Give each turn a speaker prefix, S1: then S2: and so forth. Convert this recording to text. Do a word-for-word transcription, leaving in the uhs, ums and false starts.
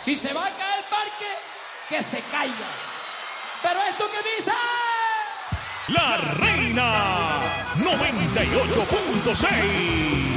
S1: Si se va a caer el parque, que se caiga. Pero esto que dice...
S2: La Reina noventa y ocho punto seis.